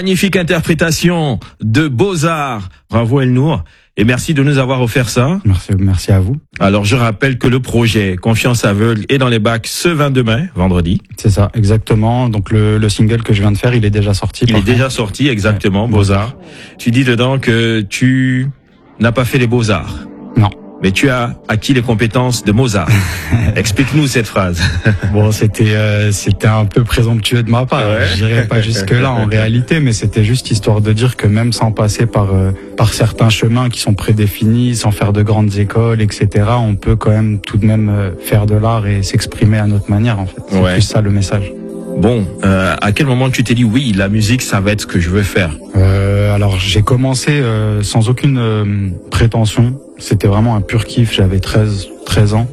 Magnifique interprétation de Beaux-Arts. Bravo El Nour. Et merci de nous avoir offert ça. Merci à vous. Alors, je rappelle que le projet Confiance aveugle est dans les bacs ce 22 mai, vendredi. C'est ça, exactement. Donc, le single que je viens de faire, il est déjà sorti. Il est déjà sorti, exactement, ouais. Beaux-Arts. Tu dis dedans que tu n'as pas fait les Beaux-Arts. Non. Mais tu as acquis les compétences de Mozart. Explique-nous cette phrase. Bon, c'était un peu présomptueux de ma part. Ouais. Je dirais pas jusque là en réalité, mais c'était juste histoire de dire que même sans passer par certains chemins qui sont prédéfinis, sans faire de grandes écoles, etc., on peut quand même tout de même faire de l'art et s'exprimer à notre manière. En fait, c'est plus ça le message. Bon, à quel moment tu t'es dit oui, la musique, ça va être ce que je veux faire? Alors j'ai commencé sans aucune prétention. C'était vraiment un pur kiff. J'avais 13 ans.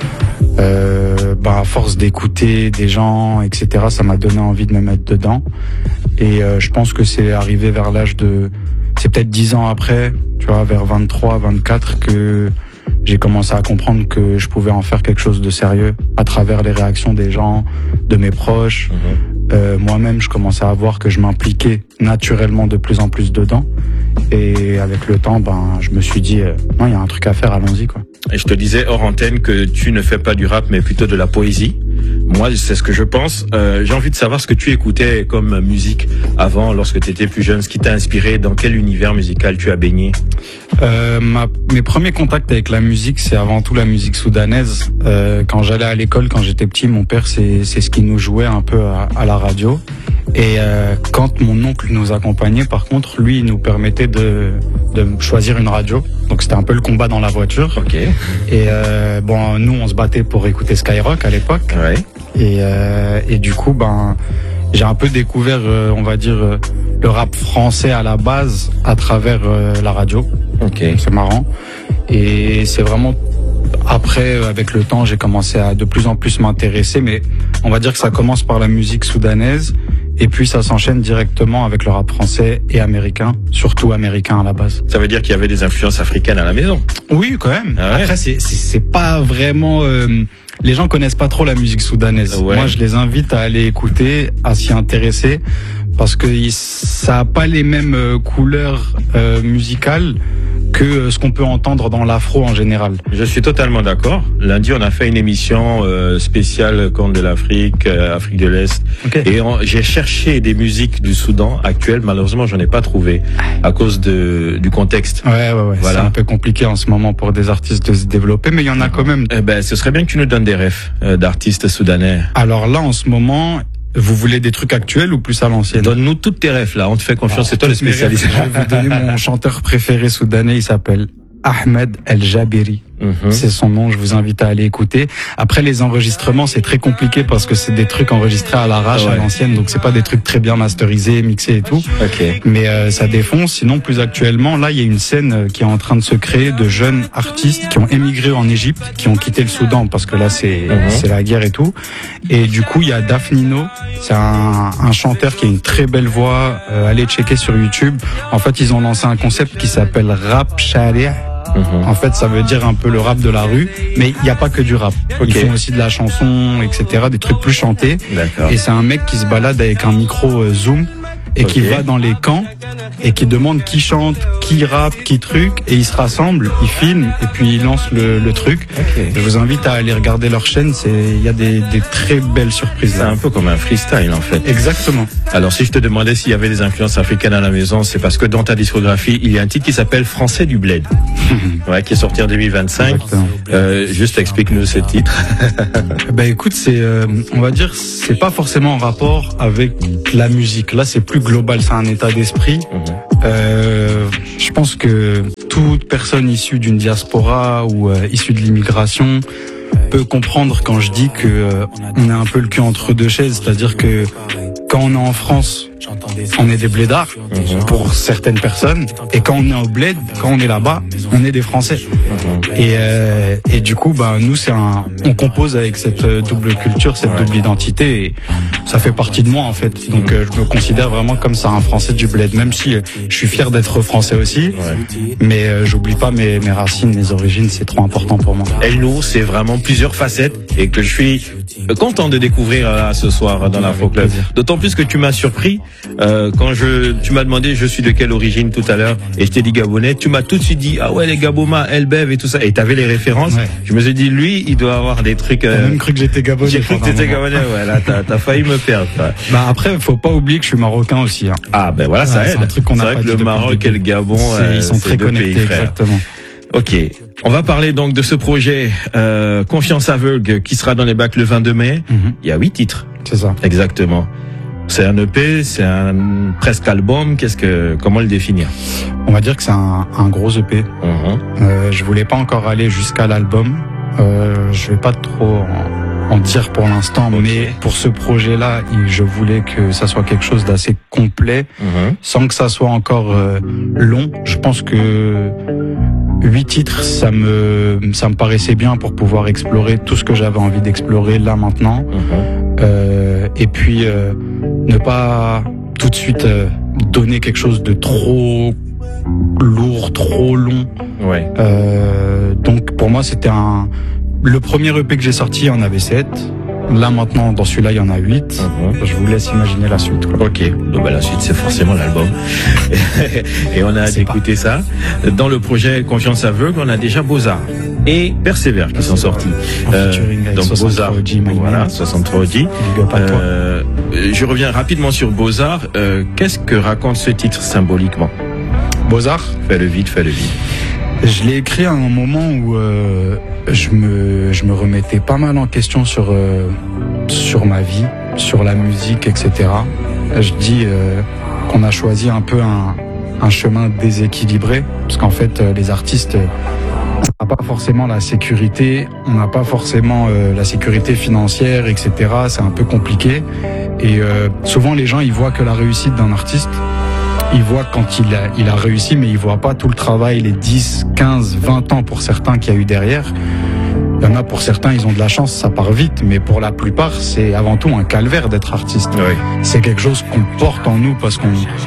À force d'écouter des gens, etc., ça m'a donné envie de me mettre dedans. Et je pense que c'est arrivé vers l'âge de, c'est peut-être 10 ans après, tu vois, vers 23, 24, que j'ai commencé à comprendre que je pouvais en faire quelque chose de sérieux à travers les réactions des gens, de mes proches. Moi-même, je commençais à voir que je m'impliquais naturellement de plus en plus dedans. Et avec le temps, je me suis dit, non, il y a un truc à faire, allons-y, quoi. Et je te disais hors antenne que tu ne fais pas du rap, mais plutôt de la poésie. Moi, c'est ce que je pense. J'ai envie de savoir ce que tu écoutais comme musique avant, lorsque tu étais plus jeune, ce qui t'a inspiré, dans quel univers musical tu as baigné. Mes premiers contacts avec la musique, c'est avant tout la musique soudanaise. Quand j'allais à l'école, quand j'étais petit, mon père, c'est ce qui nous jouait un peu à la radio. Et quand mon oncle nous accompagnait, par contre, lui, il nous permettait de choisir une radio. Donc c'était un peu le combat dans la voiture. Ok. Et nous, on se battait pour écouter Skyrock à l'époque. Ouais. Et du coup, j'ai un peu découvert, on va dire, le rap français à la base à travers la radio. Ok. Donc, c'est marrant. Et c'est vraiment après, avec le temps, j'ai commencé à de plus en plus m'intéresser. Mais on va dire que ça commence par la musique soudanaise. Et puis ça s'enchaîne directement avec le rap français et américain, surtout américain à la base. Ça veut dire qu'il y avait des influences africaines à la maison? Oui, quand même. Ah ouais. Après, c'est pas vraiment... les gens connaissent pas trop la musique soudanaise. Ouais. Moi, je les invite à aller écouter, à s'y intéresser, parce que ça a pas les mêmes couleurs musicales que ce qu'on peut entendre dans l'afro en général. Je suis totalement d'accord. Lundi, on a fait une émission spéciale Corne de l'Afrique, Afrique de l'Est. Okay. Et j'ai cherché des musiques du Soudan actuelles. Malheureusement, j'en ai pas trouvé à cause du contexte. Ouais. Voilà. C'est un peu compliqué en ce moment pour des artistes de se développer, mais il y en a quand même. Ce serait bien que tu nous donnes des refs d'artistes soudanais. Alors là, en ce moment... Vous voulez des trucs actuels ou plus à l'ancienne? Donne-nous toutes tes refs là, on te fait confiance, c'est toi le spécialiste. Je vais vous donner mon chanteur préféré soudanais, il s'appelle Ahmed El Jabiri. C'est son nom, je vous invite à aller écouter. Après, les enregistrements, c'est très compliqué parce que c'est des trucs enregistrés à l'arrache, à l'ancienne, donc c'est pas des trucs très bien masterisés, mixés et tout. Okay. Mais ça défonce. Sinon, plus actuellement, là, il y a une scène qui est en train de se créer de jeunes artistes qui ont émigré en Égypte, qui ont quitté le Soudan parce que là, c'est la guerre et tout. Et du coup, il y a Daphnino, c'est un chanteur qui a une très belle voix. Allez checker sur YouTube. En fait, ils ont lancé un concept qui s'appelle Rap Sharia. En fait, ça veut dire un peu le rap de la rue, mais il n'y a pas que du rap. Ils font aussi de la chanson, etc., des trucs plus chantés. D'accord. Et c'est un mec qui se balade avec un micro zoom et qui va dans les camps et qui demande qui chante, qui rappe, qui truc, et ils se rassemblent, ils filment et puis ils lancent le truc. Je vous invite à aller regarder leur chaîne, il y a des très belles surprises. C'est un peu comme un freestyle en fait. Exactement. Alors si je te demandais s'il y avait des influences africaines à la maison, c'est parce que dans ta discographie, il y a un titre qui s'appelle Français du Bled, qui est sorti en 2025. Juste explique-nous ce titre. Écoute, on va dire, c'est pas forcément en rapport avec la musique. Là, c'est plus global, c'est un état d'esprit. Je pense que toute personne issue d'une diaspora ou issue de l'immigration peut comprendre quand je dis que on est un peu le cul entre deux chaises, c'est-à-dire que quand on est en France, on est des blédards pour certaines personnes, et quand on est au bled, quand on est là-bas, on est des Français. Et du coup, nous on compose avec cette double culture, cette double identité, et ça fait partie de moi en fait. Donc je me considère vraiment comme ça, un Français du bled, même si je suis fier d'être Français aussi, mais j'oublie pas mes racines, mes origines, c'est trop important pour moi. El Nour, c'est vraiment plusieurs facettes et que je suis content de découvrir ce soir dans l'Afro Club. D'autant plus que tu m'as surpris Quand tu m'as demandé je suis de quelle origine tout à l'heure et je t'ai dit gabonais, tu m'as tout de suite dit ah ouais les Gaboma, Elbev et tout ça et t'avais les références. Ouais. Je me suis dit lui il doit avoir des trucs. T'as même cru que j'étais gabonais. J'ai cru que t'étais gabonais. Ouais là t'as failli me perdre. Quoi. Bah après faut pas oublier que je suis marocain aussi. Hein. Ah ben voilà ça aide. C'est un truc qu'on a pas dit. Le Maroc et le Gabon ils sont très connectés pays, exactement. Ok, on va parler donc de ce projet Confiance aveugle qui sera dans les bacs le 22 mai. Il y a 8 titres. C'est ça. Exactement. C'est un EP, c'est un presque album. Comment le définir? On va dire que c'est un gros EP. Je voulais pas encore aller jusqu'à l'album. Je vais pas trop en dire pour l'instant, mais pour ce projet-là, je voulais que ça soit quelque chose d'assez complet, sans que ça soit encore long. Je pense que 8 titres, ça me paraissait bien pour pouvoir explorer tout ce que j'avais envie d'explorer là maintenant. Et puis ne pas tout de suite donner quelque chose de trop lourd, trop long. Ouais. Donc pour moi c'était le premier EP que j'ai sorti, il y en avait 7. Là maintenant dans celui-là il y en a 8. Je vous laisse imaginer la suite, quoi. Ok, donc la suite c'est forcément l'album. Et on a hâte d'écouter ça. Dans le projet Confiance aveugle, on a déjà Beaux-Arts et Persévère qui sont sortis. Donc Beaux-Arts, voilà, 63 OG. Je reviens rapidement sur Beaux-Arts. Qu'est-ce que raconte ce titre symboliquement? Beaux-Arts, fais le vide. Je l'ai écrit à un moment où je me remettais pas mal en question sur ma vie, sur la musique, etc. Je dis qu'on a choisi un peu un chemin déséquilibré, parce qu'en fait les artistes, on n'a pas forcément la sécurité, la sécurité financière, etc. C'est un peu compliqué. Et souvent les gens ils voient que la réussite d'un artiste. Ils voient quand il a réussi, mais ils voient pas tout le travail, les 10, 15, 20 ans pour certains qu'il y a eu derrière. Il y en a pour certains, ils ont de la chance, ça part vite, mais pour la plupart, c'est avant tout un calvaire d'être artiste. Oui. C'est quelque chose qu'on porte en nous parce qu'on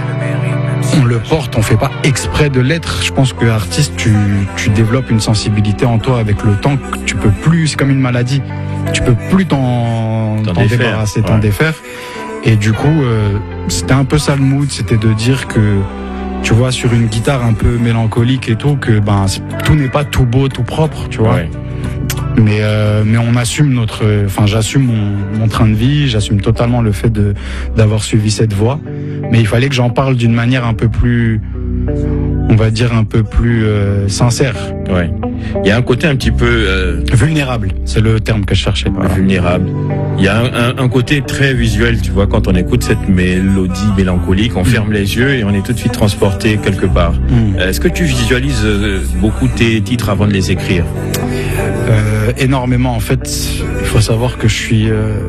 le porte, on fait pas exprès de l'être. Je pense que artiste, tu développes une sensibilité en toi avec le temps que tu peux plus, c'est comme une maladie. Tu peux plus t'en débarrasser, t'en défaire. Et du coup, c'était un peu ça le mood, c'était de dire que, tu vois, sur une guitare un peu mélancolique et tout, que tout n'est pas tout beau, tout propre, tu vois. Ouais. Mais on assume j'assume mon train de vie, j'assume totalement le fait d'avoir suivi cette voie. Mais il fallait que j'en parle d'une manière un peu plus, on va dire un peu plus sincère. Ouais. Il y a un côté un petit peu vulnérable, c'est le terme que je cherchais. Voilà. Vulnérable. Il y a un côté très visuel, tu vois, quand on écoute cette mélodie mélancolique, on ferme les yeux et on est tout de suite transporté quelque part. Est-ce que tu visualises beaucoup tes titres avant de les écrire? Énormément. En fait, il faut savoir que je suis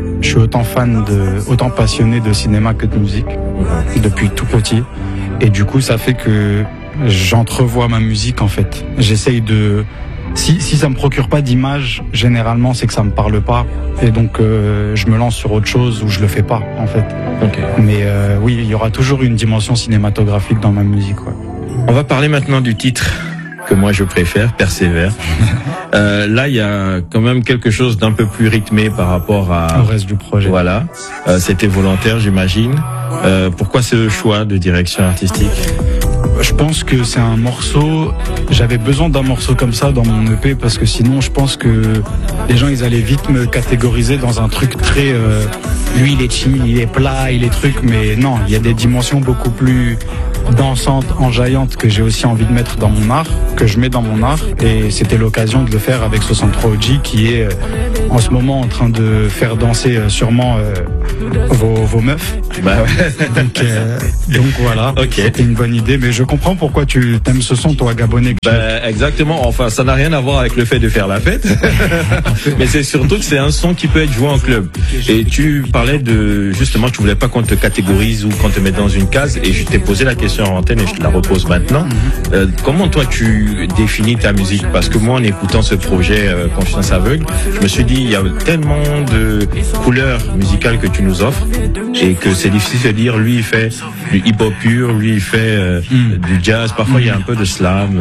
autant passionné de cinéma que de musique depuis tout petit. Et du coup, ça fait que j'entrevois ma musique, en fait. J'essaye de... Si ça me procure pas d'image, généralement, c'est que ça me parle pas. Et donc, je me lance sur autre chose ou je le fais pas, en fait. Okay. Mais oui, il y aura toujours une dimension cinématographique dans ma musique, ouais. On va parler maintenant du titre que moi je préfère, Persévère. Là, il y a quand même quelque chose d'un peu plus rythmé par rapport au reste du projet. Voilà. C'était volontaire, j'imagine. Pourquoi ce choix de direction artistique? Je pense que c'est un morceau, j'avais besoin d'un morceau comme ça dans mon EP parce que sinon je pense que les gens ils allaient vite me catégoriser dans un truc très lui il est chill, il est plat, il est truc, mais non, il y a des dimensions beaucoup plus dansantes, enjaillantes que j'ai aussi envie de mettre dans mon art, que je mets dans mon art, et c'était l'occasion de le faire avec 63 OG qui est en ce moment en train de faire danser sûrement vos meufs. Bah ouais. Donc voilà, okay. C'était une bonne idée, mais je comprends pourquoi tu aimes ce son, toi, gabonais. Exactement, enfin ça n'a rien à voir avec le fait de faire la fête, mais c'est surtout que c'est un son qui peut être joué en club. Et tu parlais de, justement, tu voulais pas qu'on te catégorise ou qu'on te mette dans une case, et je t'ai posé la question en antenne et je te la repose maintenant. Comment toi tu définis ta musique? Parce que moi, en écoutant ce projet Confiance aveugle, je me suis dit, il y a tellement de couleurs musicales que tu nous offres et que c'est difficile de dire, lui il fait du hip-hop pur, lui il fait du jazz, parfois il y a un peu de slam.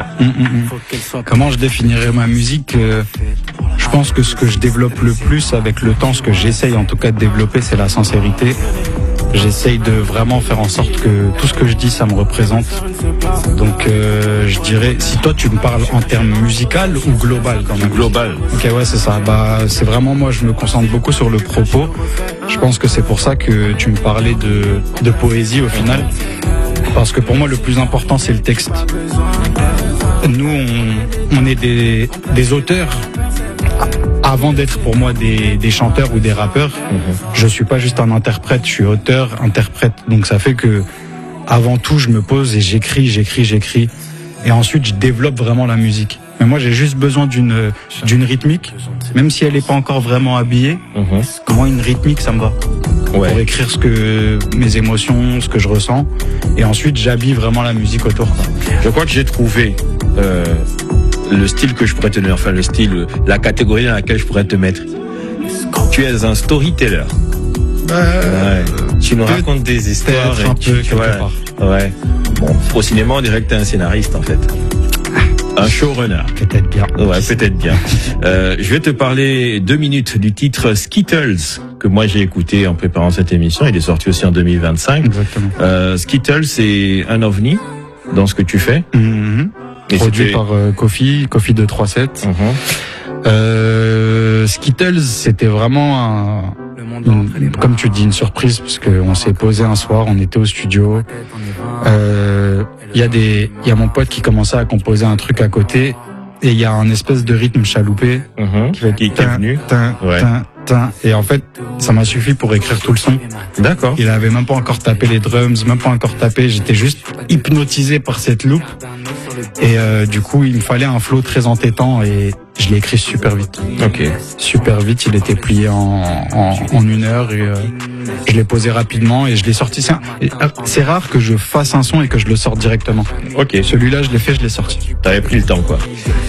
Comment je définirais ma musique? Je pense que ce que je développe le plus avec le temps, ce que j'essaye en tout cas de développer, c'est la sincérité. J'essaye de vraiment faire en sorte que tout ce que je dis, ça me représente. Donc je dirais, si toi tu me parles en termes musical ou global quand même. Global. Ok, ouais, c'est ça. Bah, c'est vraiment, moi, je me concentre beaucoup sur le propos. Je pense que c'est pour ça que tu me parlais de poésie au final. Parce que pour moi, le plus important, c'est le texte. Nous, on est des auteurs. Avant d'être pour moi des chanteurs ou des rappeurs, je suis pas juste un interprète, je suis auteur, interprète. Donc ça fait que avant tout, je me pose et j'écris. Et ensuite, je développe vraiment la musique. Mais moi, j'ai juste besoin d'une rythmique, même si elle est pas encore vraiment habillée. Moi, une rythmique, ça me va. Ouais. Pour écrire mes émotions, ce que je ressens. Et ensuite, j'habille vraiment la musique autour. Je crois que j'ai trouvé le style que je pourrais te donner, enfin le style, la catégorie dans laquelle je pourrais te mettre. Tu es un storyteller. Ouais. Tu nous racontes des histoires. Un peu, quelque part. Ouais. Bon, au cinéma, on dirait que t'es un scénariste en fait. Un showrunner. Peut-être bien. Ouais, peut-être bien. Je vais te parler 2 minutes du titre Skittles, que moi j'ai écouté en préparant cette émission. Il est sorti aussi en 2025. Exactement. Skittles, c'est un ovni dans ce que tu fais. Produit par Kofi 237. Skittles, c'était vraiment comme tu dis, une surprise, parce qu'on s'est posé un soir, on était au studio. Il y a mon pote qui commençait à composer un truc à côté, et il y a un espèce de rythme chaloupé qui est venu. Et en fait, ça m'a suffi pour écrire tout le son. D'accord. Il avait même pas encore tapé les drums, même pas encore tapé. J'étais juste hypnotisé par cette loupe. Et du coup, il me fallait un flow très entêtant et je l'ai écrit super vite. Ok. Super vite, il était plié en 1 heure et je l'ai posé rapidement et je l'ai sorti. C'est rare que je fasse un son et que je le sorte directement. Ok. Celui-là, je l'ai fait, je l'ai sorti. T'avais pris le temps, quoi.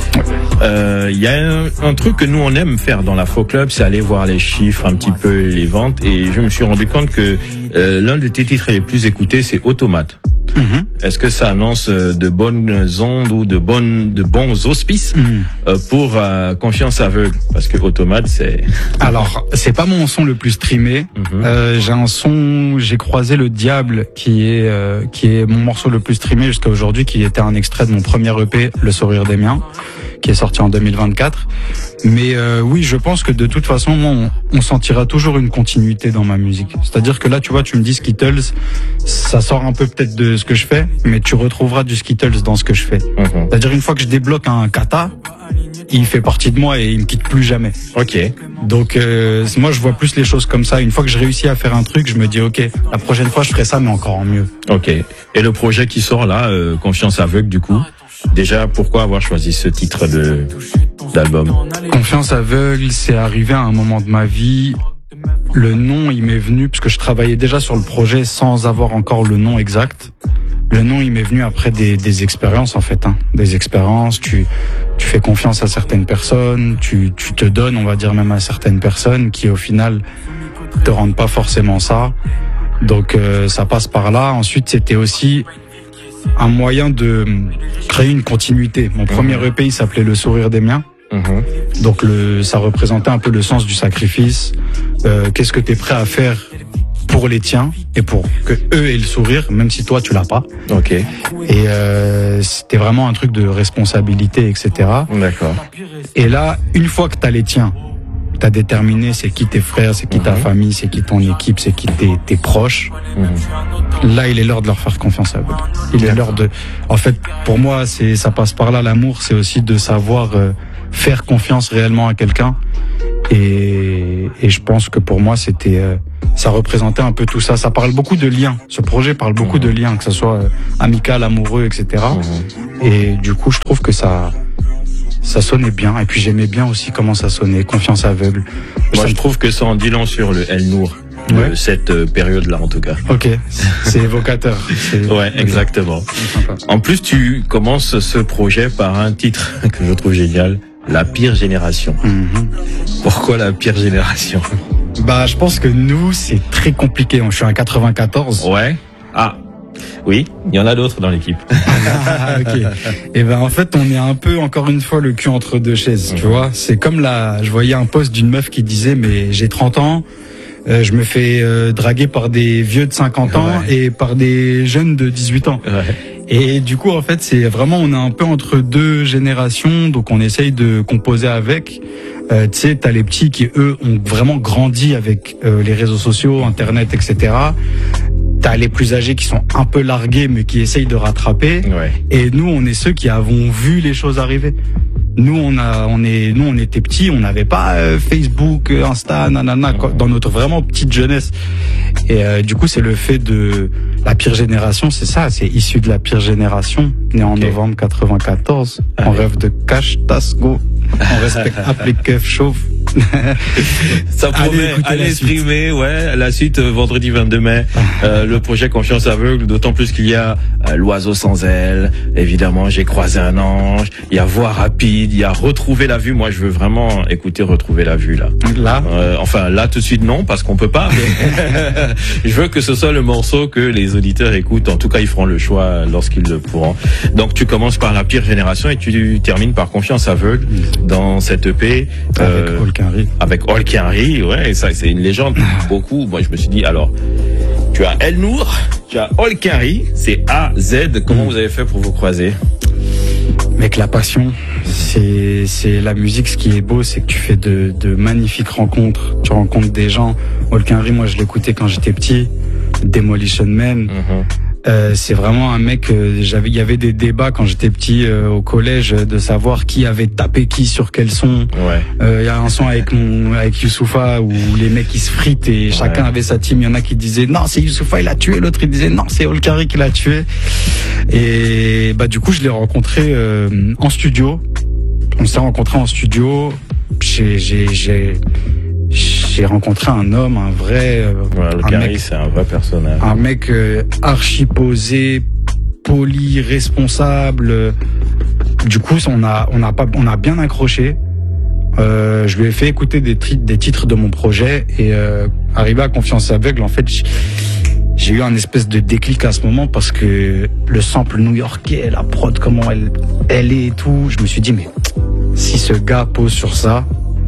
Il y a un truc que nous on aime faire dans l'Afro Club, c'est aller voir les chiffres, un petit peu les ventes, et je me suis rendu compte que l'un de tes titres les plus écoutés, c'est Automate. Est-ce que ça annonce de bonnes ondes ou de bons auspices pour Confiance aveugle? Parce que Automate, c'est... Alors, c'est pas mon son le plus streamé. J'ai un son, j'ai croisé le diable, qui est mon morceau le plus streamé jusqu'à aujourd'hui, qui était un extrait de mon premier EP, Le sourire des miens, qui est sorti en 2024. Mais oui, je pense que de toute façon, moi, on sentira toujours une continuité dans ma musique. C'est-à-dire que là, tu vois, tu me dis Skittles, ça sort un peu peut-être de ce que je fais, mais tu retrouveras du Skittles dans ce que je fais. C'est-à-dire une fois que je débloque un kata, il fait partie de moi et il me quitte plus jamais. Ok. Donc moi, je vois plus les choses comme ça. Une fois que je réussis à faire un truc, je me dis ok, la prochaine fois, je ferai ça, mais encore en mieux. Ok. Et le projet qui sort là, Confiance aveugle, du coup, déjà, pourquoi avoir choisi ce titre d'album? Confiance aveugle, c'est arrivé à un moment de ma vie. Le nom, il m'est venu parce que je travaillais déjà sur le projet sans avoir encore le nom exact. Le nom, il m'est venu après des expériences, en fait. Des expériences, tu fais confiance à certaines personnes, tu te donnes, on va dire même à certaines personnes qui, au final, te rendent pas forcément ça. Donc, ça passe par là. Ensuite, c'était aussi un moyen de créer une continuité. Mon premier EP, il s'appelait Le sourire des miens. Donc ça représentait un peu le sens du sacrifice. Qu'est-ce que tu es prêt à faire pour les tiens et pour que eux aient le sourire, même si toi tu l'as pas. Ok. Et c'était vraiment un truc de responsabilité, etc. D'accord. Et là, une fois que t'as les tiens, t'as déterminé c'est qui tes frères, c'est qui ta famille, c'est qui ton équipe, c'est qui tes proches. Là, il est l'heure de leur faire confiance à eux. Il est l'heure de... En fait, pour moi, ça passe par là. L'amour, c'est aussi de savoir faire confiance réellement à quelqu'un. Et je pense que pour moi, ça représentait un peu tout ça. Ça parle beaucoup de liens. Ce projet parle beaucoup de liens, que ce soit amical, amoureux, etc. Et du coup, je trouve que ça sonnait bien. Et puis j'aimais bien aussi comment ça sonnait, Confiance aveugle. Moi, je trouve que ça en dit long sur le El Nour. De cette période-là, en tout cas. Ok, c'est évocateur. Ouais, exactement. En plus, tu commences ce projet par un titre que je trouve génial, La pire génération. Pourquoi la pire génération? Bah, je pense que nous, c'est très compliqué. Je suis en 94. Ouais. Ah. Oui, il y en a d'autres dans l'équipe. Ok. Et ben en fait, on est un peu encore une fois le cul entre deux chaises, tu vois. C'est comme je voyais un post d'une meuf qui disait mais j'ai 30 ans, je me fais draguer par des vieux de 50 ans et par des jeunes de 18 ans. Et du coup, en fait, c'est vraiment, on est un peu entre deux générations, donc on essaye de composer avec. Tu sais, t'as les petits qui, eux, ont vraiment grandi avec les réseaux sociaux, Internet, etc. T'as les plus âgés qui sont un peu largués, mais qui essayent de rattraper. Et nous, on est ceux qui avons vu les choses arriver. Nous, on était petits, on n'avait pas Facebook, Insta, nanana, dans notre vraiment petite jeunesse. Et du coup, c'est le fait de la pire génération, c'est ça, c'est issu de la pire génération, né en novembre 94. On rêve de cash, tasgo, on respecte applique keuf, chauffe. Ça promet, allez streamer, la suite vendredi 22 mai, le projet Confiance aveugle, d'autant plus qu'il y a l'oiseau sans aile, évidemment, j'ai croisé un ange, il y a voix rapide, il y a retrouver la vue. Moi, je veux vraiment écouter retrouver la vue là. Enfin là tout de suite non, parce qu'on peut pas. Mais je veux que ce soit le morceau que les auditeurs écoutent. En tout cas, ils feront le choix lorsqu'ils le pourront. Donc tu commences par la pire génération et tu termines par Confiance aveugle dans cette EP. Avec Olkari, ça c'est une légende. Beaucoup. Moi, je me suis dit, alors, tu as El Nour, tu as Olkari, c'est A, Z. Comment vous avez fait pour vous croiser? Mec, la passion, c'est la musique. Ce qui est beau, c'est que tu fais de magnifiques rencontres. Tu rencontres des gens. Olkari, moi, je l'écoutais quand j'étais petit. Demolition Man. C'est vraiment un mec. Il y avait des débats quand j'étais petit au collège de savoir qui avait tapé qui sur quel son. Il y a un son avec Youssoupha où les mecs ils se fritent et chacun avait sa team. Il y en a qui disaient non c'est Youssoupha il l'a tué, l'autre il disait non c'est Olkari qui l'a tué. Et bah du coup je l'ai rencontré en studio. On s'est rencontré en studio. J'ai rencontré un homme, un vrai... Olkari, c'est un vrai personnage. Un mec archi posé, poli, responsable. Du coup, on a bien accroché. Je lui ai fait écouter des titres de mon projet et arrivé à Confiance aveugle, en fait, j'ai eu un espèce de déclic à ce moment parce que le sample new-yorkais, la prod, comment elle est et tout, je me suis dit, mais si ce gars pose sur ça...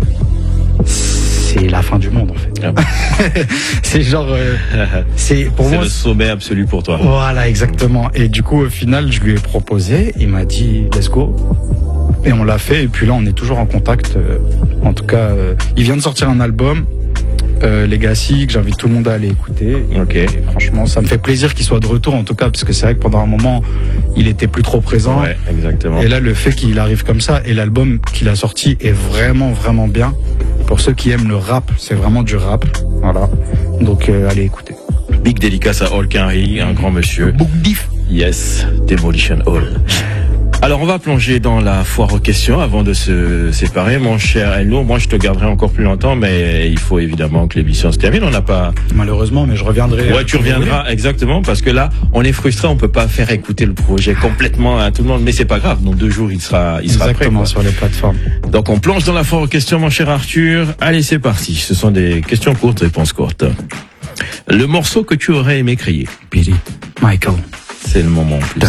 c'est la fin du monde en fait. C'est genre c'est pour moi le sommet absolu pour toi. Voilà, exactement. Et du coup au final je lui ai proposé, il m'a dit let's go. Et on l'a fait et puis là on est toujours en contact. En tout cas, il vient de sortir un album Legacy que j'invite tout le monde à aller écouter. Et franchement, ça me fait plaisir qu'il soit de retour en tout cas parce que c'est vrai que pendant un moment, il était plus trop présent. Exactement. Et là le fait qu'il arrive comme ça et l'album qu'il a sorti est vraiment vraiment bien. Pour ceux qui aiment le rap, c'est vraiment du rap. Voilà. Donc allez écouter. Big dédicace à Olkari, un grand monsieur. Yes, Demolition Hall. Alors on va plonger dans la foire aux questions avant de se séparer, mon cher El Nour. Moi je te garderai encore plus longtemps, mais il faut évidemment que l'émission se termine. On n'a pas... Malheureusement, mais je reviendrai. Ouais, tu reviendras, exactement, parce que là, on est frustré, on peut pas faire écouter le projet complètement à tout le monde, mais c'est pas grave. Dans 2 jours, il sera prêt. Exactement, sur les plateformes. Donc on plonge dans la foire aux questions, mon cher Arthur. Allez, c'est parti. Ce sont des questions courtes, réponses courtes. Le morceau que tu aurais aimé créer? Billy, Michael. C'est le moment en plus.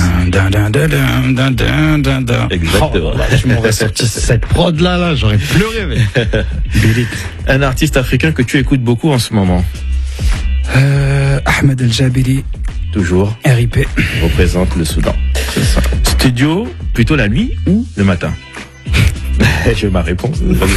Exactement. Je m'aurais sorti cette prod là, j'aurais pleuré. Billy. Un artiste africain que tu écoutes beaucoup en ce moment? Ahmed El Jabiri. Toujours. RIP. Représente le Soudan. C'est ça. Studio, plutôt la nuit ou le matin? J'ai ma réponse.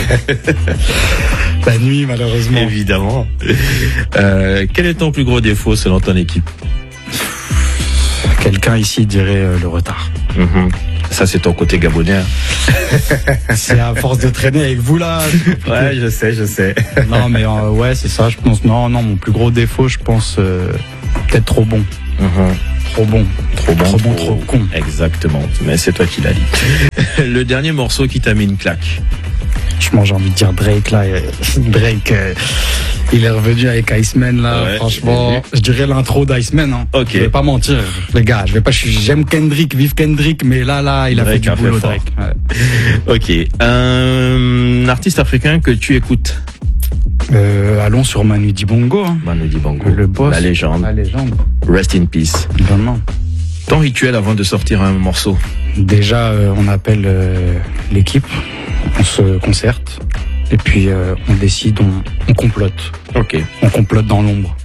La nuit, malheureusement. Évidemment. Quel est ton plus gros défaut selon ton équipe? Quelqu'un ici dirait le retard. Ça, c'est ton côté gabonais. C'est à force de traîner avec vous là. Ouais, je sais. Non, mais ouais, c'est ça. Je pense. Non, mon plus gros défaut, je pense, peut-être trop bon. Trop bon, trop con. Exactement. Mais c'est toi qui l'as dit. Le dernier morceau qui t'a mis une claque? Franchement, j'ai envie de dire Drake là. Drake. Il est revenu avec Iceman là, franchement, je dirais l'intro d'Iceman. Hein. Je vais pas mentir, les gars, j'aime Kendrick, vive Kendrick, mais là, il a fait du boulot, Drake. Ok, un artiste africain que tu écoutes? Allons sur Manu Dibango. Hein. Manu Dibango, le boss, la légende. Rest in peace. Vraiment. Ton rituel avant de sortir un morceau? Déjà, on appelle l'équipe, on se concerte. Et puis on décide, on complote. Ok. On complote dans l'ombre.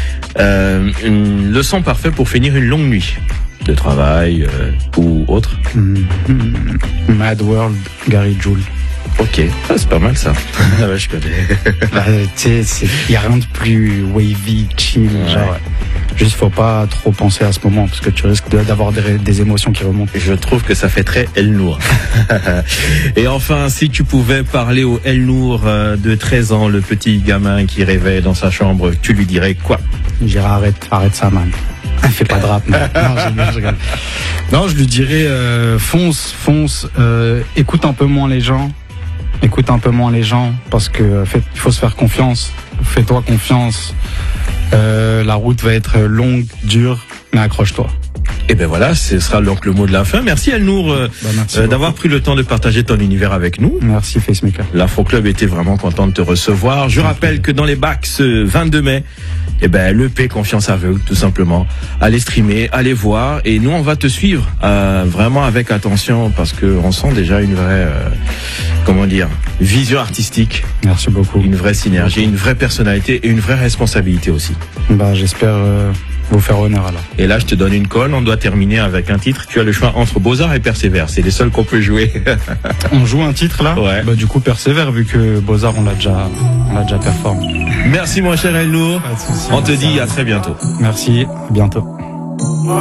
Le son parfait pour finir une longue nuit de travail ou autre. Mad World, Gary Jules. Ok, c'est pas mal ça. Ouais, je connais. Tu sais, il y a rien de plus wavy, chill, genre. Juste faut pas trop penser à ce moment parce que tu risques d'avoir des émotions qui remontent. Je trouve que ça fait très El Nour. Et enfin, si tu pouvais parler au El Nour de 13 ans, le petit gamin qui rêvait dans sa chambre, tu lui dirais quoi? Je dirais arrête ça, man. Fais pas de rap, man. Non, je rigole. Non, je lui dirais fonce, écoute un peu moins les gens. Écoute un peu moins les gens parce que il faut se faire confiance. Fais-toi confiance. La route va être longue, dure, mais accroche-toi. Et ben voilà, ce sera donc le mot de la fin. Merci El Nour d'avoir pris le temps de partager ton univers avec nous. Merci Facemaker. L'Afro Club était vraiment content de te recevoir. Je rappelle que dans les bacs ce 22 mai, eh ben l'EP Confiance Aveugle, tout simplement. Allez streamer, allez voir, et nous on va te suivre vraiment avec attention parce que on sent déjà une vraie vision artistique. Merci beaucoup. Une vraie synergie, une vraie personnalité et une vraie responsabilité aussi. J'espère vous faire honneur alors. Et là, je te donne une colle. On doit terminer avec un titre. Tu as le choix entre Beaux-Arts et Persévère. C'est les seuls qu'on peut jouer. On joue un titre là? Ouais. Du coup, Persévère, vu que Beaux-Arts, on l'a déjà performé. Merci mon cher El Nour. On te dit à très bientôt. Merci, à bientôt.